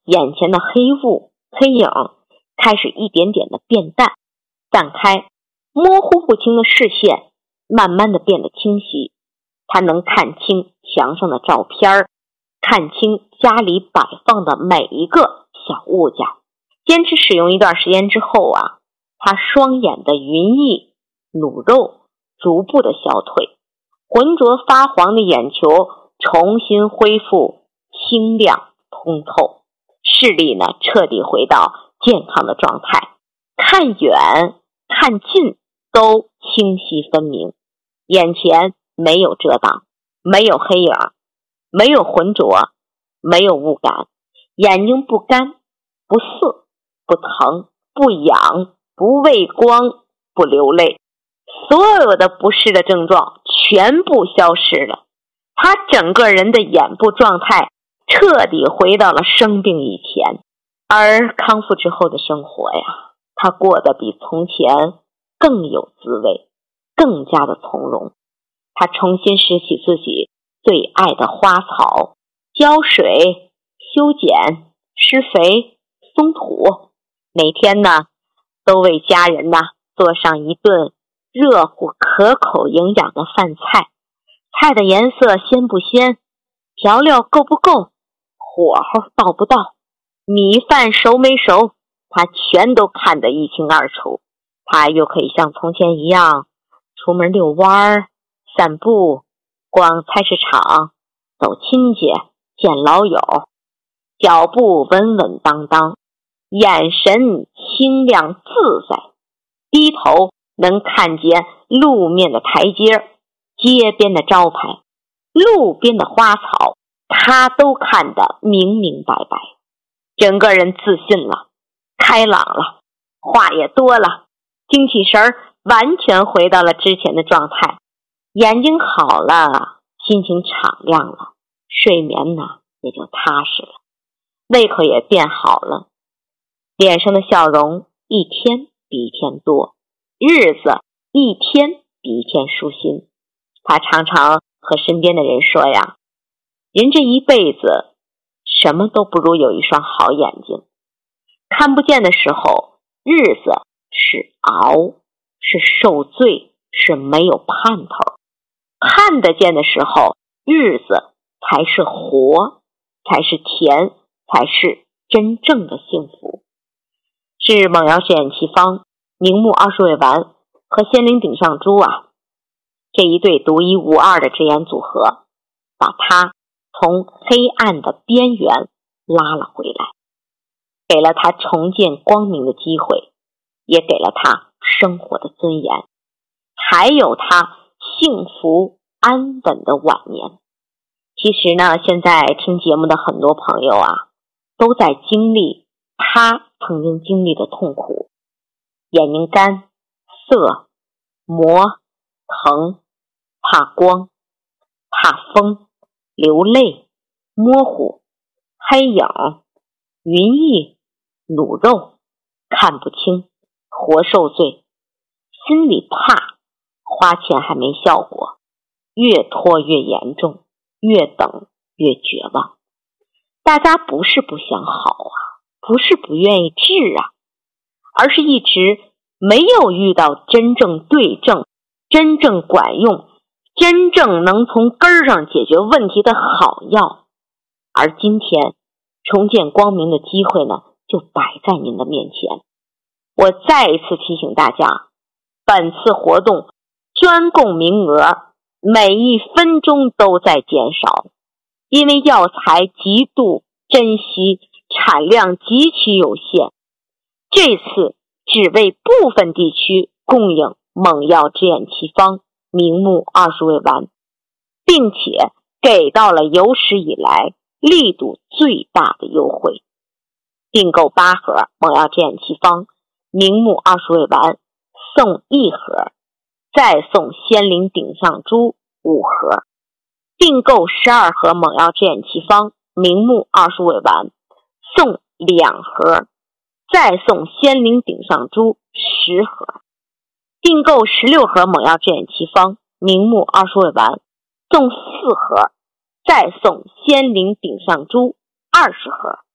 眼前的黑雾、黑影开始一点点的变淡开，模糊不清的视线慢慢的变得清晰。他能看清墙上的照片，看清家里摆放的每一个小物件。坚持使用一段时间之后啊，他双眼的云翳、卤肉逐步的消退，浑浊发黄的眼球重新恢复清亮通透，视力呢彻底回到健康的状态，看远看近都清晰分明，眼前没有遮挡，没有黑影，没有浑浊，没有雾感，眼睛不干不涩不疼不痒不畏光不流泪，所有的不适的症状全部消失了。他整个人的眼部状态彻底回到了生病以前，而康复之后的生活呀，他过得比从前更有滋味，更加的从容。他重新拾起自己最爱的花草，浇水、修剪、施肥、松土，每天呢都为家人呢做上一顿热乎可口营养的饭菜。菜的颜色鲜不鲜，调料够不够，火候到不到，米饭熟没熟，他全都看得一清二楚。他又可以像从前一样出门遛弯、散步、逛菜市场、走亲戚、见老友，脚步稳稳当当，眼神清亮自在，低头能看见路面的台阶、街边的招牌、路边的花草，他都看得明明白白。整个人自信了，开朗了，话也多了，精气神完全回到了之前的状态。眼睛好了，心情敞亮了，睡眠呢也就踏实了，胃口也变好了，脸上的笑容一天比一天多，日子一天比一天舒心。他常常和身边的人说呀，人这一辈子什么都不如有一双好眼睛。看不见的时候，日子是熬，是受罪，是没有盼头。看得见的时候，日子才是活，才是甜，才是真正的幸福。是猛药制眼奇方、明目20味丸和仙灵顶上珠啊，这一对独一无二的制眼组合，把它从黑暗的边缘拉了回来，给了他重见光明的机会，也给了他生活的尊严，还有他幸福安稳的晚年。其实呢，现在听节目的很多朋友啊，都在经历他曾经经历的痛苦，眼睛干、涩、磨、疼、怕光、怕风、流泪、模糊、黑影、云翳、卤肉、看不清、活受罪，心里怕，花钱还没效果，越拖越严重，越等越绝望。大家不是不想好啊，不是不愿意治啊，而是一直没有遇到真正对症、真正管用、真正能从根上解决问题的好药。而今天重见光明的机会呢，就摆在您的面前。我再一次提醒大家，本次活动专供名额每一分钟都在减少，因为药材极度珍惜，产量极其有限，这次只为部分地区供应猛药制眼奇方、明目20味丸，并且给到了有史以来力度最大的优惠。订购8盒猛药制眼奇方、明目20味丸，送1盒，再送仙灵顶上珠5盒。订购12盒猛药制眼奇方、明目20味丸，送2盒，再送仙灵顶上珠10盒。订购16盒猛药制眼奇方、明目20味丸，送4盒，再送仙灵顶上珠20盒。